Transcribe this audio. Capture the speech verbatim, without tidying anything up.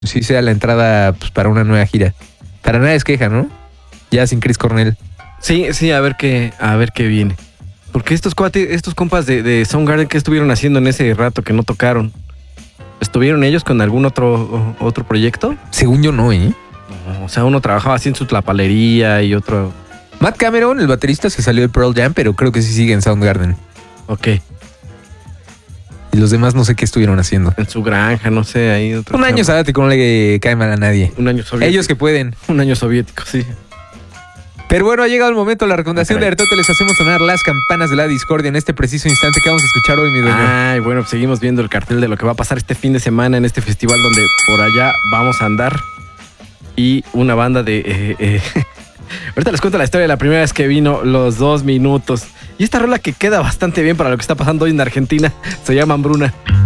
sí sea la entrada pues, para una nueva gira. Para nada es queja, ¿no? Ya sin Chris Cornell. Sí, sí, a ver qué, a ver qué viene. Porque estos cuates, estos compas de, de Soundgarden, ¿qué estuvieron haciendo en ese rato que no tocaron? ¿Estuvieron ellos con algún otro, otro proyecto? Según yo no, ¿eh? No, o sea, uno trabajaba así en su tlapalería y otro... Matt Cameron, el baterista, se salió de Pearl Jam, pero creo que sí sigue en Soundgarden. Ok. Y los demás no sé qué estuvieron haciendo. En su granja, no sé, ahí... Otro Un año chamba. sabático no le cae mal a nadie. Un año soviético. Ellos que pueden. Un año soviético, sí. Pero bueno, ha llegado el momento de la recomendación Ah, de Aristóteles. Hacemos sonar las campanas de la discordia en este preciso instante que vamos a escuchar hoy, mi dueño. Ay, bueno, pues seguimos viendo el cartel de lo que va a pasar este fin de semana en este festival donde por allá vamos a andar. Y una banda de... Eh, eh. Ahorita les cuento la historia de la primera vez que vino, Los Dos Minutos. Y esta rola que queda bastante bien para lo que está pasando hoy en Argentina se llama Hambruna.